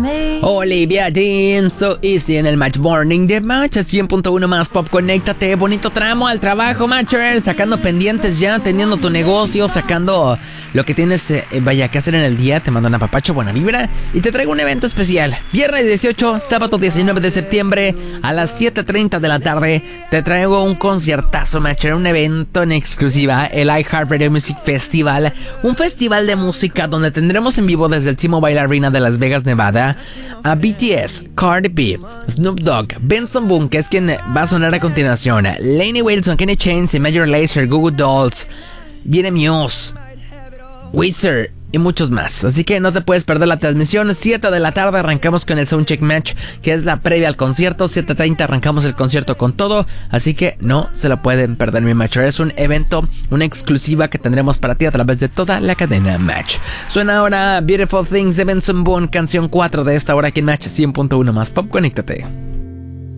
Olivia Dean, So Easy en el Match Morning de Match 100.1 más Pop. Conéctate, bonito tramo al trabajo, Matcher, sacando pendientes ya, teniendo tu negocio, sacando lo que tienes, vaya, que hacer en el día. Te mando un apapacho, buena vibra, y te traigo un evento especial. Viernes 18, sábado 19 de septiembre a las 7:30 de la tarde. Te traigo un conciertazo, Matcher, un evento en exclusiva, el iHeartRadio Music Festival, un festival de música donde tendremos en vivo desde el T-Mobile Arena de Las Vegas, Nevada, a BTS, Cardi B, Snoop Dogg, Benson Boone, que es quien va a sonar a continuación, Lainey Wilson, Kenny Chesney, Major Lazer, Goo Goo Dolls, viene Muse, Weezer y muchos más. Así que no te puedes perder la transmisión. 7 de la tarde arrancamos con el Soundcheck Match, que es la previa al concierto. 7:30 arrancamos el concierto con todo. Así que no se lo pueden perder, mi Match. Es un evento, una exclusiva que tendremos para ti a través de toda la cadena Match. Suena ahora Beautiful Things de Benson Boone, canción 4 de esta hora aquí en Match 100.1 más Pop. Conéctate.